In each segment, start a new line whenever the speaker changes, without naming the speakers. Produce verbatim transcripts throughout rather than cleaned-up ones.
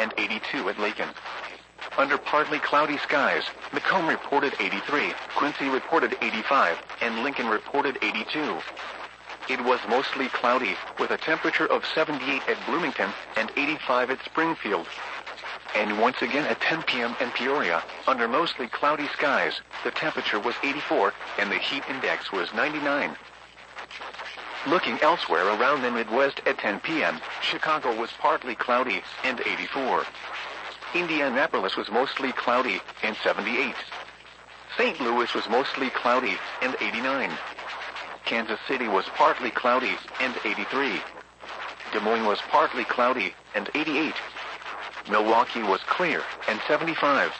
and eighty-two at Lakin. Under partly cloudy skies, Macomb reported eighty-three, Quincy reported eighty-five, and Lincoln reported eighty-two. It was mostly cloudy, with a temperature of seventy-eight at Bloomington and eighty-five at Springfield. And once again at ten p.m. in Peoria, under mostly cloudy skies, the temperature was eighty-four, and the heat index was ninety-nine. Looking elsewhere around the Midwest at ten p.m., Chicago was partly cloudy, and eighty-four. Indianapolis was mostly cloudy, and seventy-eight. Saint Louis was mostly cloudy, and eighty-nine. Kansas City was partly cloudy, and eighty-three. Des Moines was partly cloudy, and eighty-eight. Milwaukee was clear, and seventy-five.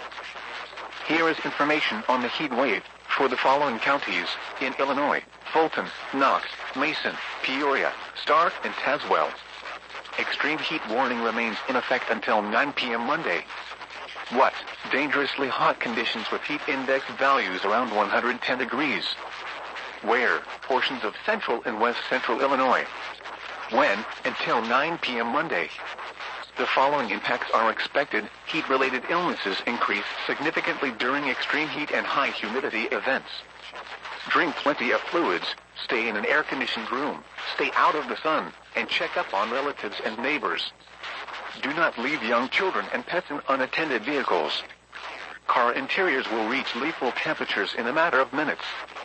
Here is information on the heat wave for the following counties in Illinois: Fulton, Knox, Mason, Peoria, Stark, and Tazewell. Extreme heat warning remains in effect until nine p.m. Monday. What? Dangerously hot conditions with heat index values around one hundred ten degrees. Where? Portions of central and west central Illinois. When? Until nine p.m. Monday. The following impacts are expected. Heat-related illnesses increase significantly during extreme heat and high humidity events. Drink plenty of fluids, stay in an air-conditioned room, stay out of the sun, and check up on relatives and neighbors. Do not leave young children and pets in unattended vehicles. Car interiors will reach lethal temperatures in a matter of minutes.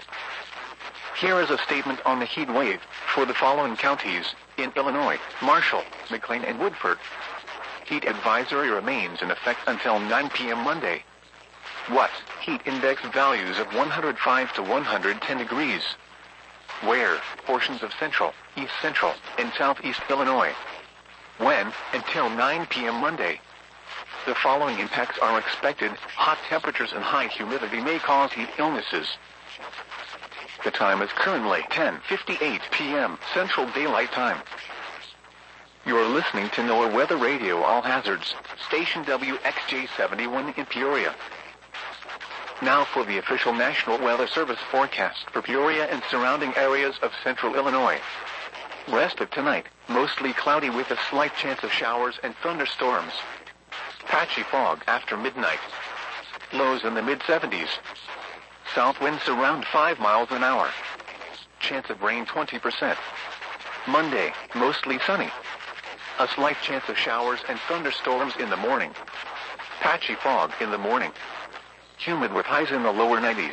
Here is a statement on the heat wave for the following counties in Illinois: Marshall, McLean, and Woodford. Heat advisory remains in effect until nine p.m. Monday. What? Heat index values of one hundred five to one hundred ten degrees. Where? Portions of central, east central, and southeast Illinois. When? Until nine p.m. Monday. The following impacts are expected. Hot temperatures and high humidity may cause heat illnesses. The time is currently ten fifty-eight p.m. Central Daylight Time. You're listening to NOAA Weather Radio All Hazards, station W X J seventy-one in Peoria. Now for the official National Weather Service forecast for Peoria and surrounding areas of central Illinois. Rest of tonight, mostly cloudy with a slight chance of showers and thunderstorms. Patchy fog after midnight. Lows in the mid seventies. South winds around five miles an hour. Chance of rain twenty percent. Monday, mostly sunny. A slight chance of showers and thunderstorms in the morning. Patchy fog in the morning. Humid with highs in the lower nineties.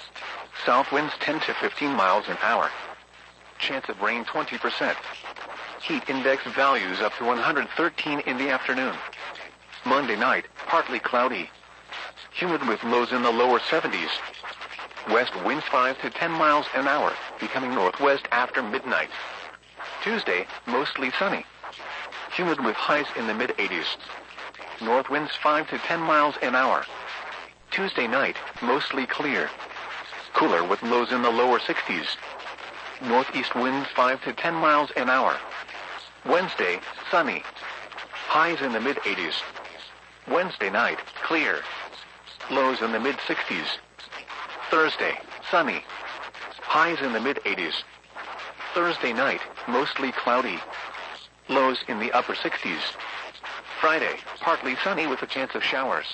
South winds ten to fifteen miles an hour. Chance of rain twenty percent. Heat index values up to one hundred thirteen in the afternoon. Monday night, partly cloudy. Humid with lows in the lower seventies. West winds five to ten miles an hour, becoming northwest after midnight. Tuesday, mostly sunny. Humid with highs in the mid eighties. North winds five to ten miles an hour. Tuesday night, mostly clear. Cooler with lows in the lower sixties. Northeast winds five to ten miles an hour. Wednesday, sunny. Highs in the mid eighties. Wednesday night, clear. Lows in the mid sixties. Thursday, sunny. Highs in the mid eighties. Thursday night, mostly cloudy. Lows in the upper sixties. Friday, partly sunny with a chance of showers.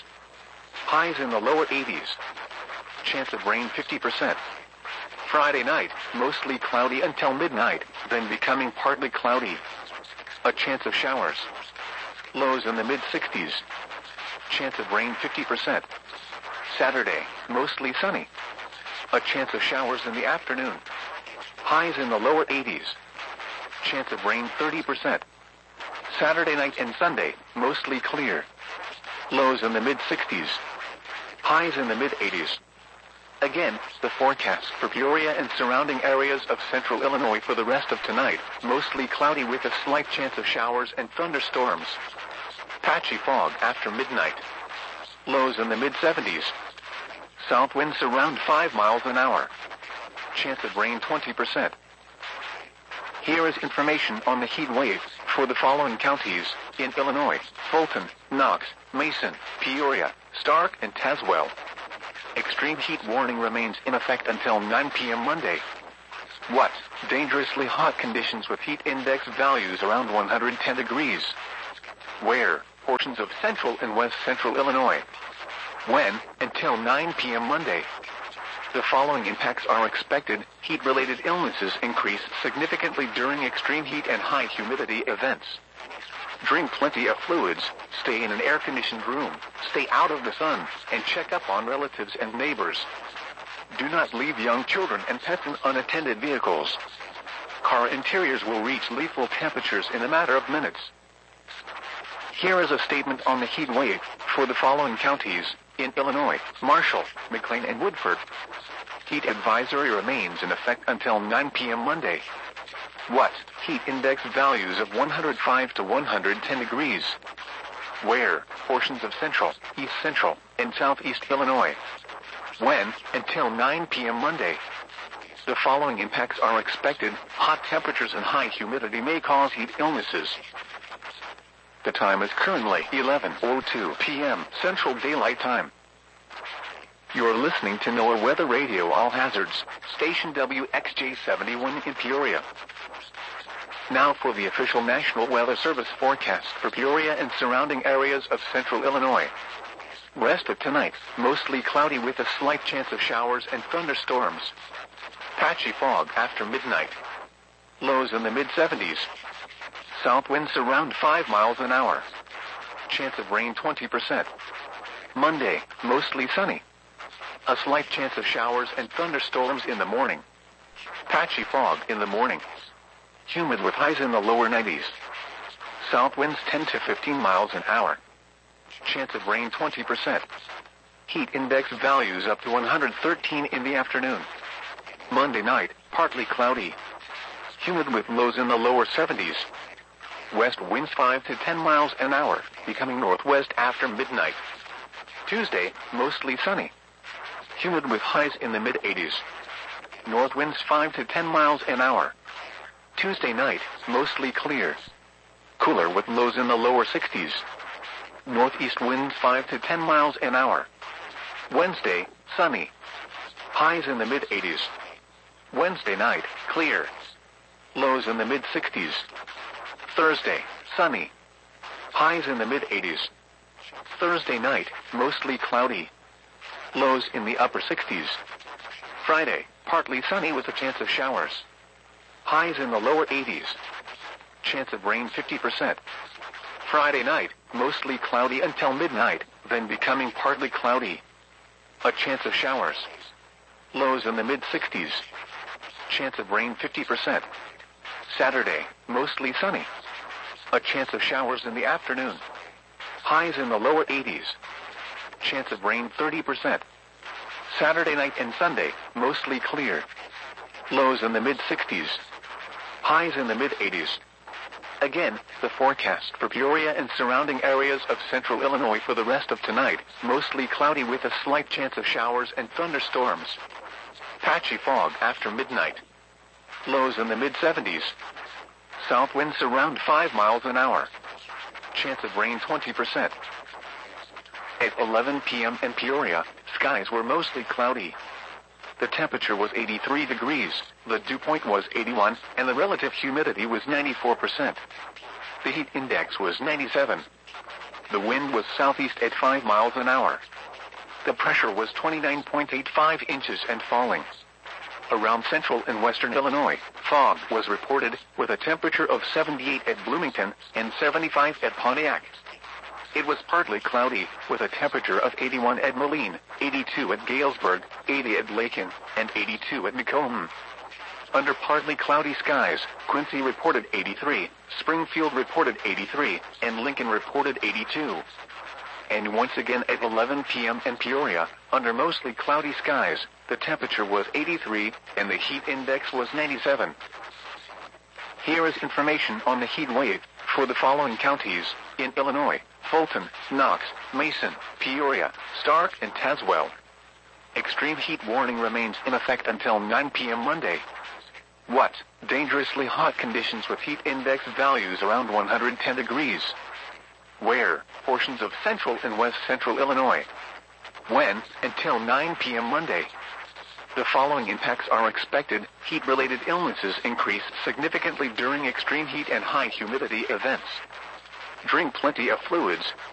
Highs in the lower eighties. Chance of rain fifty percent. Friday night, mostly cloudy until midnight, then becoming partly cloudy. A chance of showers. Lows in the mid sixties. Chance of rain fifty percent. Saturday, mostly sunny. A chance of showers in the afternoon. Highs in the lower eighties. Chance of rain thirty percent. Saturday night and Sunday, mostly clear. Lows in the mid sixties. Highs in the mid eighties. Again, the forecast for Peoria and surrounding areas of central Illinois for the rest of tonight, mostly cloudy with a slight chance of showers and thunderstorms. Patchy fog after midnight. Lows in the mid seventies. South winds around five miles an hour. Chance of rain twenty percent. Here is information on the heat wave for the following counties in Illinois: Fulton, Knox, Mason, Peoria, Stark, and Tazewell. Extreme heat warning remains in effect until nine p.m. Monday. What? Dangerously hot conditions with heat index values around one hundred ten degrees. Where? portions of central and west central Illinois. When? Until nine p m Monday. The following impacts are expected. Heat-related illnesses increase significantly during extreme heat and high humidity events. Drink plenty of fluids, stay in an air-conditioned room, stay out of the sun, and check up on relatives and neighbors. Do not leave young children and pets in unattended vehicles. Car interiors will reach lethal temperatures in a matter of minutes. Here is a statement on the heat wave for the following counties in Illinois: Marshall, McLean, and Woodford. Heat advisory remains in effect until nine p m Monday. What? Heat index values of one hundred five to one hundred ten degrees. Where? Portions of central, east central, and southeast Illinois. When? Until nine p m Monday. The following impacts are expected. Hot temperatures and high humidity may cause heat illnesses. The time is currently eleven oh two p m Central Daylight Time. You are listening to NOAA Weather Radio All Hazards, station W X J seventy-one in Peoria. Now for the official National Weather Service forecast for Peoria and surrounding areas of central Illinois. Rest of tonight, mostly cloudy with a slight chance of showers and thunderstorms. Patchy fog after midnight. Lows in the mid seventies. South winds around five miles an hour. Chance of rain twenty percent. Monday, mostly sunny. A slight chance of showers and thunderstorms in the morning. Patchy fog in the morning. Humid with highs in the lower nineties. South winds ten to fifteen miles an hour. Chance of rain twenty percent. Heat index values up to one hundred thirteen in the afternoon. Monday night, partly cloudy. Humid with lows in the lower seventies. West winds five to ten miles an hour, becoming northwest after midnight. Tuesday, mostly sunny. Humid with highs in the mid eighties. North winds five to ten miles an hour. Tuesday night, mostly clear. Cooler with lows in the lower sixties. Northeast winds five to ten miles an hour. Wednesday, sunny. Highs in the mid eighties. Wednesday night, clear. Lows in the mid sixties. Thursday, sunny. Highs in the mid eighties. Thursday night, mostly cloudy. Lows in the upper sixties. Friday, partly sunny with a chance of showers. Highs in the lower eighties. Chance of rain fifty percent. Friday night, mostly cloudy until midnight, then becoming partly cloudy. A chance of showers. Lows in the mid sixties. Chance of rain fifty percent. Saturday, mostly sunny. A chance of showers in the afternoon. Highs in the lower eighties. Chance of rain thirty percent. Saturday night and Sunday, mostly clear. Lows in the mid sixties. Highs in the mid eighties. Again, the forecast for Peoria and surrounding areas of central Illinois for the rest of tonight, mostly cloudy with a slight chance of showers and thunderstorms. Patchy fog after midnight. Lows in the mid seventies. South winds around five miles an hour. Chance of rain twenty percent. At eleven p m in Peoria, skies were mostly cloudy. The temperature was eighty-three degrees, the dew point was eighty-one, and the relative humidity was ninety-four percent. The heat index was ninety-seven. The wind was southeast at five miles an hour. The pressure was twenty-nine point eight five inches and falling. Around central and western Illinois, fog was reported with a temperature of seventy-eight at Bloomington and seventy-five at Pontiac. It was partly cloudy, with a temperature of eighty-one at Moline, eighty-two at Galesburg, eighty at Lakin, and eighty-two at Macomb. Under partly cloudy skies, Quincy reported eighty-three, Springfield reported eighty-three, and Lincoln reported eighty-two. And once again at eleven p m in Peoria, under mostly cloudy skies, the temperature was eighty-three, and the heat index was ninety-seven. Here is information on the heat wave for the following counties in Illinois: Fulton, Knox, Mason, Peoria, Stark, and Tazewell. Extreme heat warning remains in effect until nine p m Monday. What? Dangerously hot conditions with heat index values around one hundred ten degrees. Where? Portions of central and west central Illinois. When? Until nine p m Monday. The following impacts are expected. Heat-related illnesses increase significantly during extreme heat and high humidity events. Drink plenty of fluids.